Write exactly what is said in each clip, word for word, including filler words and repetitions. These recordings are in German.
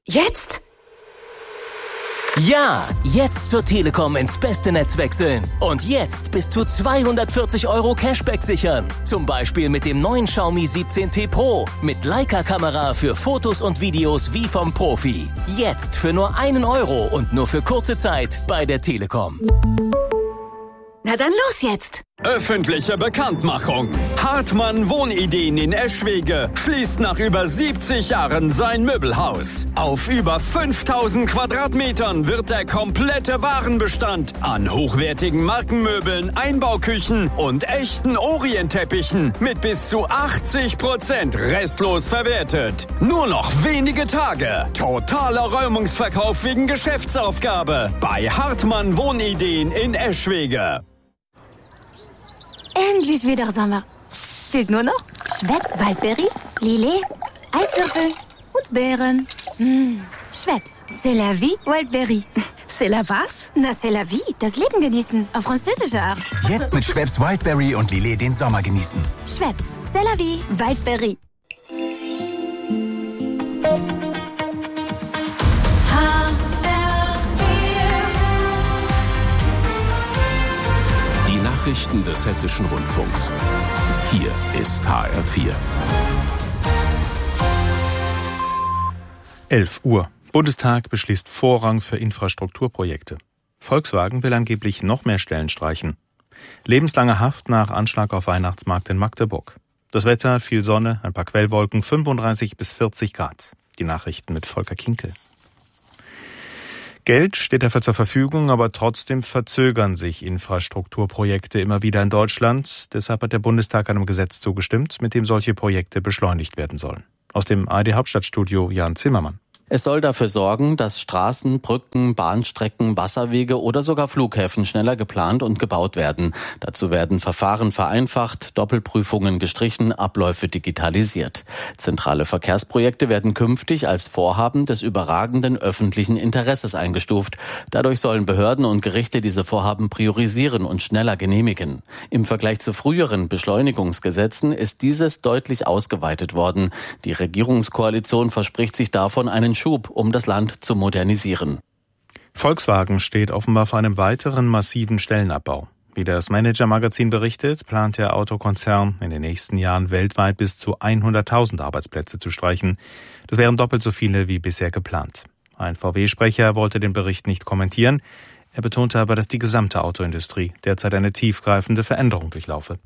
Jetzt? Ja, jetzt zur Telekom ins beste Netz wechseln. Und jetzt bis zu zweihundertvierzig Euro Cashback sichern. Zum Beispiel mit dem neuen Xiaomi siebzehn T Pro. Mit Leica-Kamera für Fotos und Videos wie vom Profi. Jetzt für nur einen Euro und nur für kurze Zeit bei der Telekom. Na dann los jetzt! Öffentliche Bekanntmachung. Hartmann Wohnideen in Eschwege schließt nach über siebzig Jahren sein Möbelhaus. Auf über fünftausend Quadratmetern wird der komplette Warenbestand an hochwertigen Markenmöbeln, Einbauküchen und echten Orientteppichen mit bis zu achtzig Prozent restlos verwertet. Nur noch wenige Tage. Totaler Räumungsverkauf wegen Geschäftsaufgabe bei Hartmann Wohnideen in Eschwege. Endlich wieder Sommer. Fehlt nur noch Schweppes Waldberry, Lillet, Eiswürfel und Beeren. Mmh. Schweppes, c'est la vie, Waldberry. C'est la was? Na, c'est la vie, das Leben genießen, auf französische Art. Jetzt mit Schweppes Wildberry und Lillet den Sommer genießen. Schweppes, c'est la vie, Waldberry. Nachrichten des Hessischen Rundfunks. Hier ist H R vier. elf Uhr. Bundestag beschließt Vorrang für Infrastrukturprojekte. Volkswagen will angeblich noch mehr Stellen streichen. Lebenslange Haft nach Anschlag auf Weihnachtsmarkt in Magdeburg. Das Wetter, viel Sonne, ein paar Quellwolken, fünfunddreißig bis vierzig Grad. Die Nachrichten mit Volker Kinkel. Geld steht dafür zur Verfügung, aber trotzdem verzögern sich Infrastrukturprojekte immer wieder in Deutschland. Deshalb hat der Bundestag einem Gesetz zugestimmt, mit dem solche Projekte beschleunigt werden sollen. Aus dem A R D Hauptstadtstudio Jan Zimmermann. Es soll dafür sorgen, dass Straßen, Brücken, Bahnstrecken, Wasserwege oder sogar Flughäfen schneller geplant und gebaut werden. Dazu werden Verfahren vereinfacht, Doppelprüfungen gestrichen, Abläufe digitalisiert. Zentrale Verkehrsprojekte werden künftig als Vorhaben des überragenden öffentlichen Interesses eingestuft. Dadurch sollen Behörden und Gerichte diese Vorhaben priorisieren und schneller genehmigen. Im Vergleich zu früheren Beschleunigungsgesetzen ist dieses deutlich ausgeweitet worden. Die Regierungskoalition verspricht sich davon einen Schub, um das Land zu modernisieren. Volkswagen steht offenbar vor einem weiteren massiven Stellenabbau. Wie das Manager-Magazin berichtet, plant der Autokonzern in den nächsten Jahren weltweit bis zu hunderttausend Arbeitsplätze zu streichen. Das wären doppelt so viele wie bisher geplant. Ein V W-Sprecher wollte den Bericht nicht kommentieren. Er betonte aber, dass die gesamte Autoindustrie derzeit eine tiefgreifende Veränderung durchlaufe.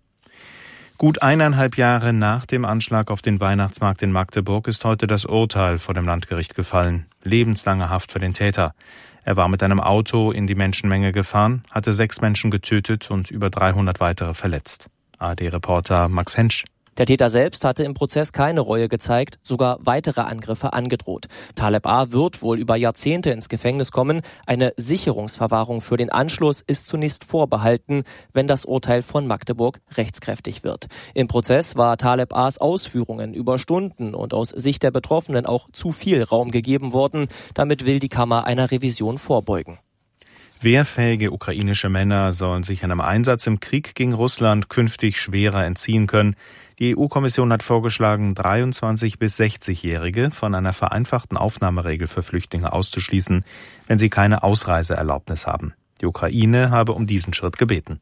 Gut eineinhalb Jahre nach dem Anschlag auf den Weihnachtsmarkt in Magdeburg ist heute das Urteil vor dem Landgericht gefallen. Lebenslange Haft für den Täter. Er war mit einem Auto in die Menschenmenge gefahren, hatte sechs Menschen getötet und über dreihundert weitere verletzt. A R D-Reporter Max Hensch. Der Täter selbst hatte im Prozess keine Reue gezeigt, sogar weitere Angriffe angedroht. Taleb A. wird wohl über Jahrzehnte ins Gefängnis kommen. Eine Sicherungsverwahrung für den Anschluss ist zunächst vorbehalten, wenn das Urteil von Magdeburg rechtskräftig wird. Im Prozess war Taleb A.s Ausführungen über Stunden und aus Sicht der Betroffenen auch zu viel Raum gegeben worden. Damit will die Kammer einer Revision vorbeugen. Wehrfähige ukrainische Männer sollen sich einem Einsatz im Krieg gegen Russland künftig schwerer entziehen können. Die E U-Kommission hat vorgeschlagen, dreiundzwanzig- bis sechzigjährige von einer vereinfachten Aufnahmeregel für Flüchtlinge auszuschließen, wenn sie keine Ausreiseerlaubnis haben. Die Ukraine habe um diesen Schritt gebeten.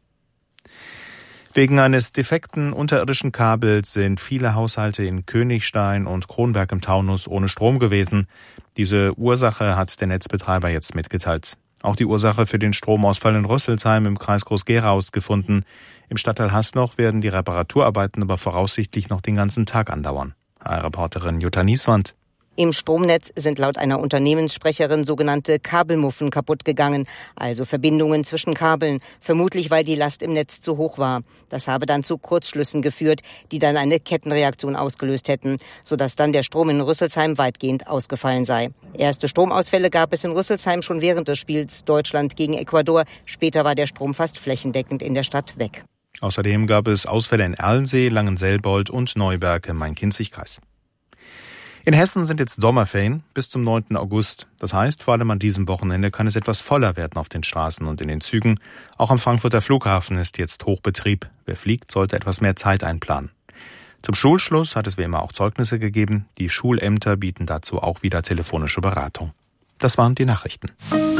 Wegen eines defekten unterirdischen Kabels sind viele Haushalte in Königstein und Kronberg im Taunus ohne Strom gewesen. Diese Ursache hat der Netzbetreiber jetzt mitgeteilt. Auch die Ursache für den Stromausfall in Rüsselsheim im Kreis Groß-Gerau ist gefunden. Im Stadtteil Hasnoch werden die Reparaturarbeiten aber voraussichtlich noch den ganzen Tag andauern. H R-Reporterin Jutta Nieswand. Im Stromnetz sind laut einer Unternehmenssprecherin sogenannte Kabelmuffen kaputt gegangen, also Verbindungen zwischen Kabeln, vermutlich weil die Last im Netz zu hoch war. Das habe dann zu Kurzschlüssen geführt, die dann eine Kettenreaktion ausgelöst hätten, sodass dann der Strom in Rüsselsheim weitgehend ausgefallen sei. Erste Stromausfälle gab es in Rüsselsheim schon während des Spiels Deutschland gegen Ecuador. Später war der Strom fast flächendeckend in der Stadt weg. Außerdem gab es Ausfälle in Erlensee, Langenselbold und Neuberg im Main-Kinzig-Kreis. In Hessen sind jetzt Sommerferien bis zum neunten August. Das heißt, vor allem an diesem Wochenende kann es etwas voller werden auf den Straßen und in den Zügen. Auch am Frankfurter Flughafen ist jetzt Hochbetrieb. Wer fliegt, sollte etwas mehr Zeit einplanen. Zum Schulschluss hat es wie immer auch Zeugnisse gegeben. Die Schulämter bieten dazu auch wieder telefonische Beratung. Das waren die Nachrichten.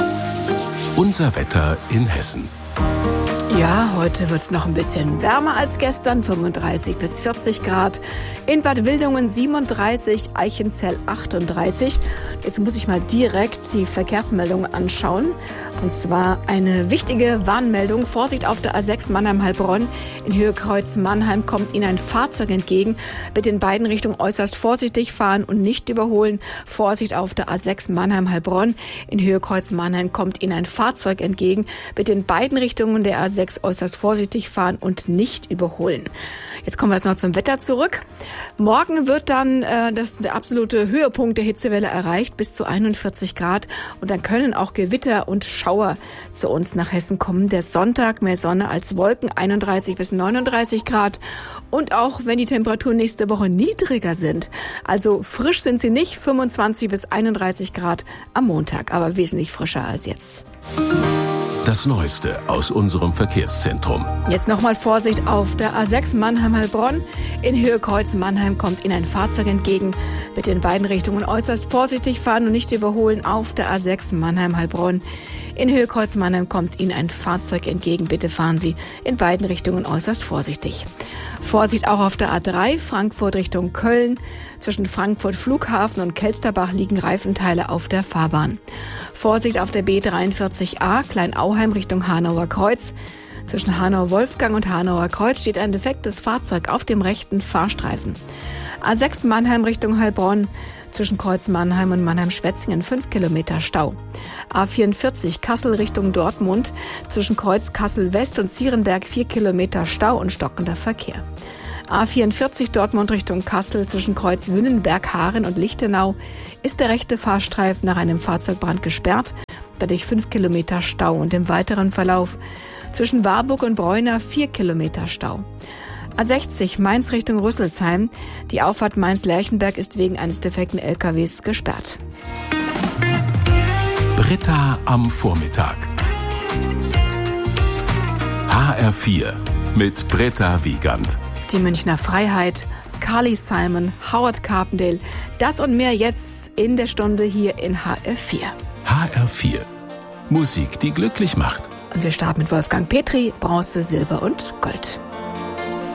Unser Wetter in Hessen. Ja, heute wird es noch ein bisschen wärmer als gestern, fünfunddreißig bis vierzig Grad. In Bad Wildungen siebenunddreißig, Eichenzell achtunddreißig. Jetzt muss ich mal direkt die Verkehrsmeldung anschauen. Und zwar eine wichtige Warnmeldung. Vorsicht auf der A sechs Mannheim-Heilbronn. In Höhe Kreuz Mannheim kommt Ihnen ein Fahrzeug entgegen. Bitte in beiden Richtungen äußerst vorsichtig fahren und nicht überholen. Vorsicht auf der A sechs Mannheim-Heilbronn. In Höhe Kreuz Mannheim kommt Ihnen ein Fahrzeug entgegen. Bitte in beiden Richtungen der A sechs äußerst vorsichtig fahren und nicht überholen. Jetzt kommen wir jetzt noch zum Wetter zurück. Morgen wird dann äh, das der absolute Höhepunkt der Hitzewelle erreicht, bis zu einundvierzig Grad. Und dann können auch Gewitter und Schauer zu uns nach Hessen kommen. Der Sonntag mehr Sonne als Wolken, einunddreißig bis neununddreißig Grad. Und auch wenn die Temperaturen nächste Woche niedriger sind, also frisch sind sie nicht, fünfundzwanzig bis einunddreißig Grad am Montag, aber wesentlich frischer als jetzt. Das Neueste aus unserem Verkehrszentrum. Jetzt nochmal Vorsicht auf der A sechs Mannheim-Heilbronn. In Höhe Kreuz Mannheim kommt Ihnen ein Fahrzeug entgegen. Bitte in beiden Richtungen äußerst vorsichtig fahren und nicht überholen auf der A sechs Mannheim-Heilbronn. In Höhe Kreuz Mannheim kommt Ihnen ein Fahrzeug entgegen. Bitte fahren Sie in beiden Richtungen äußerst vorsichtig. Vorsicht auch auf der A drei, Frankfurt Richtung Köln. Zwischen Frankfurt Flughafen und Kelsterbach liegen Reifenteile auf der Fahrbahn. Vorsicht auf der B dreiundvierzig A, Kleinauheim Richtung Hanauer Kreuz. Zwischen Hanau-Wolfgang und Hanauer Kreuz steht ein defektes Fahrzeug auf dem rechten Fahrstreifen. A sechs Mannheim Richtung Heilbronn. Zwischen Kreuz Mannheim und Mannheim-Schwetzingen fünf Kilometer Stau. A vierundvierzig Kassel Richtung Dortmund. Zwischen Kreuz Kassel West und Zierenberg vier Kilometer Stau und stockender Verkehr. A vierundvierzig Dortmund Richtung Kassel zwischen Kreuz Wünnenberg, Haaren und Lichtenau ist der rechte Fahrstreifen nach einem Fahrzeugbrand gesperrt, dadurch fünf Kilometer Stau und im weiteren Verlauf zwischen Warburg und Bräuner vier Kilometer Stau. A sechzig Mainz Richtung Rüsselsheim. Die Auffahrt Mainz-Lerchenberg ist wegen eines defekten L K Ws gesperrt. Britta am Vormittag. H R vier mit Britta Wiegand. Die Münchner Freiheit, Carly Simon, Howard Carpendale, das und mehr jetzt in der Stunde hier in H R vier. H R vier. Musik, die glücklich macht. Und wir starten mit Wolfgang Petri, Bronze, Silber und Gold.